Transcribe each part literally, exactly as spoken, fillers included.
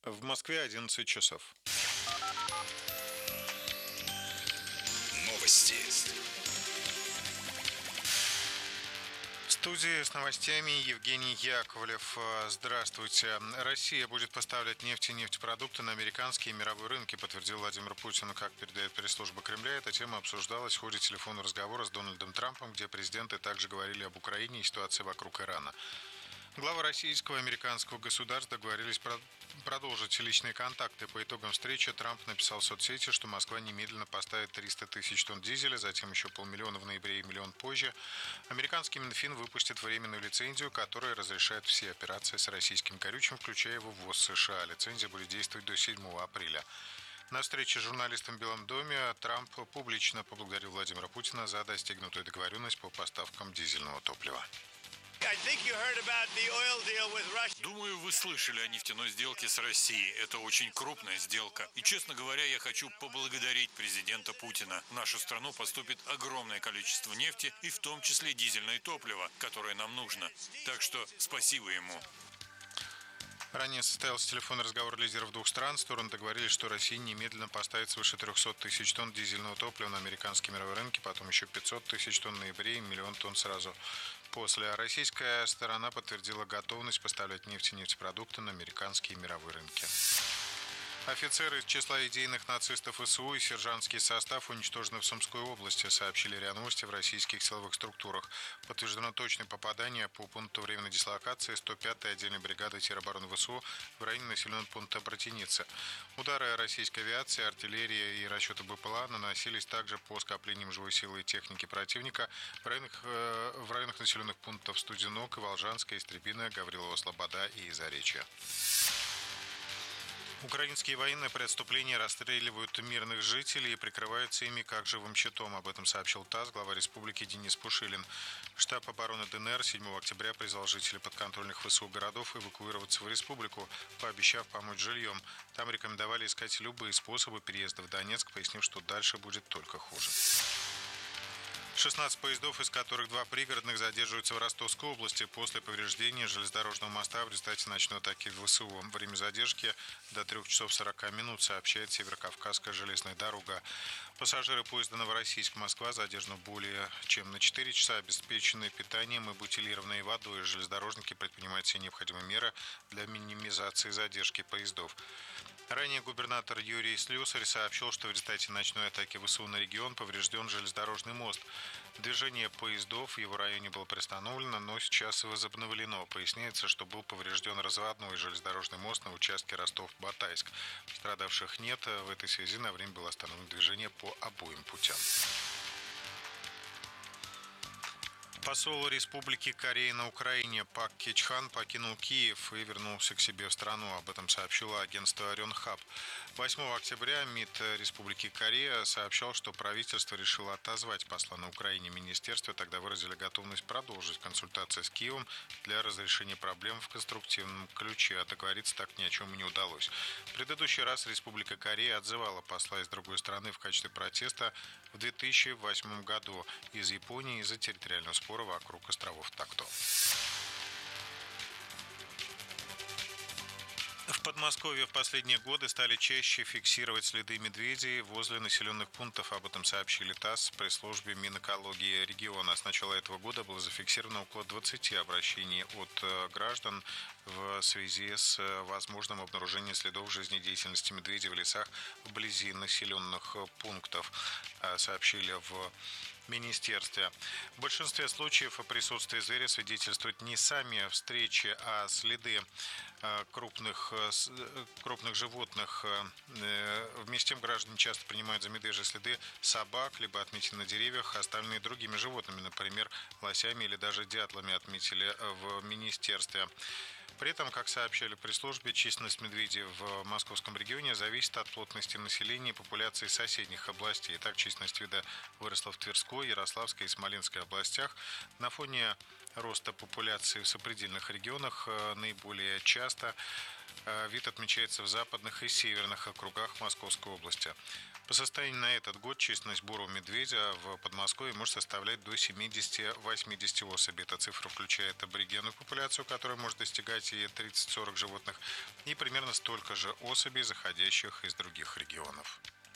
В Москве одиннадцать часов. Новости. В студии с новостями Евгений Яковлев. Здравствуйте. Россия будет поставлять нефть и нефтепродукты на американские и мировые рынки, подтвердил Владимир Путин. Как передает пресс-служба Кремля, эта тема обсуждалась в ходе телефонного разговора с Дональдом Трампом, где президенты также говорили об Украине и ситуации вокруг Ирана. Главы российского и американского государств договорились про- продолжить личные контакты. По итогам встречи Трамп написал в соцсети, что Москва немедленно поставит триста тысяч тонн дизеля, затем еще полмиллиона в ноябре и миллион позже. Американский Минфин выпустит временную лицензию, которая разрешает все операции с российским горючим, включая его ввоз в США. Лицензия будет действовать до седьмого апреля. На встрече с журналистом в Белом доме Трамп публично поблагодарил Владимира Путина за достигнутую договоренность по поставкам дизельного топлива. Думаю, вы слышали о нефтяной сделке с Россией. Это очень крупная сделка. И, честно говоря, я хочу поблагодарить президента Путина. В нашу страну поступит огромное количество нефти, и в том числе дизельное топливо, которое нам нужно. Так что спасибо ему. Ранее состоялся телефонный разговор лидеров двух стран. Стороны договорились, что Россия немедленно поставит свыше трехсот тысяч тонн дизельного топлива на американские мировые рынки, потом еще пятьсот тысяч тонн в ноябре и миллион тонн сразу после. Российская сторона подтвердила готовность поставлять нефть и нефтепродукты на американские и мировые рынки. Офицеры из числа идейных нацистов ВСУ и сержантский состав уничтожены в Сумской области, сообщили РИА Новости в российских силовых структурах. Подтверждено точное попадание по пункту временной дислокации сто пятой отдельной бригады теробороны ВСУ в районе населенного пункта Братиница. Удары российской авиации, артиллерии и расчеты БПЛА наносились также по скоплениям живой силы и техники противника в районах, э, в районах населенных пунктов Студенок, Волжанская, Истребиная, Гаврилова Слобода и Заречье. Украинские военные при отступлении расстреливают мирных жителей и прикрываются ими как живым щитом. Об этом сообщил ТАСС глава республики Денис Пушилин. Штаб обороны ДНР седьмого октября призвал жителей подконтрольных ВСУ городов эвакуироваться в республику, пообещав помочь жильем. Там рекомендовали искать любые способы переезда в Донецк, пояснив, что дальше будет только хуже. шестнадцать поездов, из которых два пригородных, задерживаются в Ростовской области после повреждения железнодорожного моста в результате ночной атаки ВСУ. Время задержки до трёх часов сорока минут, сообщает Северокавказская железная дорога. Пассажиры поезда Новороссийск-Москва задержаны более чем на четыре часа, обеспечены питанием и бутилированной водой. Железнодорожники предпринимают все необходимые меры для минимизации задержки поездов. Ранее губернатор Юрий Слюсарь сообщил, что в результате ночной атаки ВСУ на регион поврежден железнодорожный мост. Движение поездов в его районе было приостановлено, но сейчас возобновлено. Поясняется, что был поврежден разводной железнодорожный мост на участке Ростов-Батайск. Пострадавших нет. В этой связи на время было остановлено движение по обоим путям. Посол Республики Корея на Украине Пак Кечхан покинул Киев и вернулся к себе в страну. Об этом сообщило агентство Рёнхаб. восьмого октября МИД Республики Корея сообщал, что правительство решило отозвать посла на Украине. Министерство тогда выразили готовность продолжить консультации с Киевом для разрешения проблем в конструктивном ключе, а договориться так ни о чем и не удалось. В предыдущий раз Республика Корея отзывала посла из другой страны в качестве протеста в две тысячи восьмом году из Японии из-за территориального спора вокруг островов Такто. В Подмосковье в последние годы стали чаще фиксировать следы медведей возле населенных пунктов. Об этом сообщили ТАСС в пресс-службе Минэкологии региона. С начала этого года было зафиксировано около двадцати обращений от граждан в связи с возможным обнаружением следов жизнедеятельности медведей в лесах вблизи населенных пунктов, сообщили в министерстве. В большинстве случаев о присутствии зверя свидетельствуют не сами встречи, а следы крупных, крупных животных. Вместе с тем граждане часто принимают за медвежьи следы собак, либо отметины на деревьях, оставленные другими животными, например, лосями или даже дятлами, отметили в министерстве. При этом, как сообщали в пресс-службе, численность медведей в московском регионе зависит от плотности населения и популяции соседних областей. Так, численность вида выросла в Тверской, Ярославской и Смоленской областях. На фоне роста популяции в сопредельных регионах наиболее часто Вид отмечается в западных и северных округах Московской области. По состоянию на этот год численность бурого медведя в Подмосковье может составлять до семидесяти-восьмидесяти особей. Эта цифра включает аборигенную популяцию, которая может достигать и тридцать-сорок животных, и примерно столько же особей, заходящих из других регионов.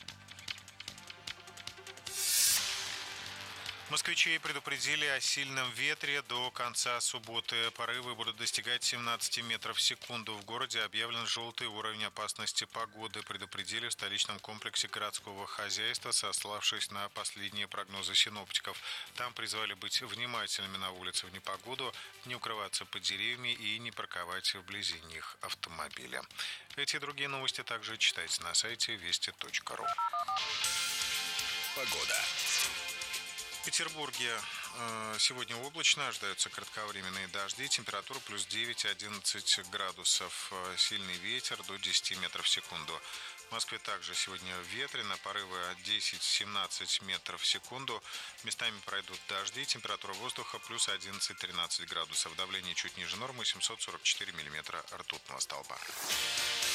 Москвичей предупредили о сильном ветре до конца субботы. Порывы будут достигать семнадцати метров в секунду. В городе объявлен желтый уровень опасности погоды. Предупредили в столичном комплексе городского хозяйства, сославшись на последние прогнозы синоптиков. Там призвали быть внимательными на улице в непогоду, не укрываться под деревьями и не парковать вблизи них автомобили. Эти и другие новости также читайте на сайте вести точка ру. Погода. В Петербурге сегодня облачно, ожидаются кратковременные дожди, температура плюс девять-одиннадцать градусов, сильный ветер до десяти метров в секунду. В Москве также сегодня ветрено, порывы десять-семнадцать метров в секунду, местами пройдут дожди, температура воздуха плюс одиннадцать-тринадцать градусов, давление чуть ниже нормы, семьсот сорок четыре миллиметра ртутного столба.